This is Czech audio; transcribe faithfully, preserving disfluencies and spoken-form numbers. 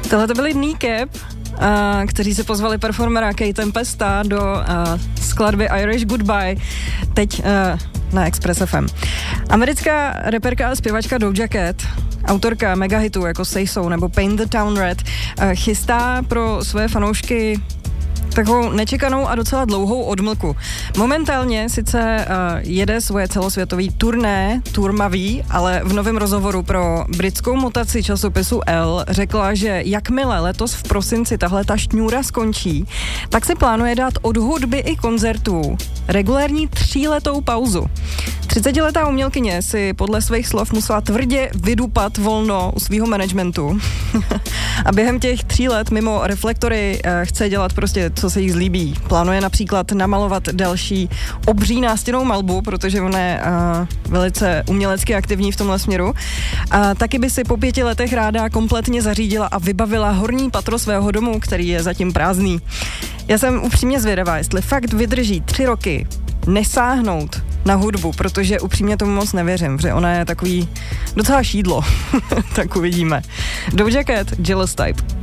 Tohle to byli Kneecap, Uh, kteří se pozvali performera Kate Tempesta do uh, skladby Irish Goodbye, teď uh, na Express F M. Americká reperka a zpěvačka Doja Cat, autorka megahitu jako Say So nebo Paint the Town Red, uh, chystá pro své fanoušky takovou nečekanou a docela dlouhou odmlku. Momentálně sice uh, jede svoje celosvětový turné, turmavý, ale v novém rozhovoru pro britskou mutaci časopisu Elle řekla, že jakmile letos v prosinci tahle ta šňůra skončí, tak si plánuje dát od hudby i koncertů regulérní tříletou pauzu. třicetiletá umělkyně si podle svých slov musela tvrdě vydupat volno u svého managementu a během těch tří let mimo reflektory uh, chce dělat prostě, co se jí zlíbí. Plánuje například namalovat další obří nástěnnou malbu, protože ona je uh, velice umělecky aktivní v tomhle směru. A taky by si po pěti letech ráda kompletně zařídila a vybavila horní patro svého domu, který je zatím prázdný. Já jsem upřímně zvědavá, jestli fakt vydrží tři roky nesáhnout na hudbu, protože upřímně tomu moc nevěřím, protože ona je takový docela šídlo. Tak uvidíme. Doja Cat, Jealous Type.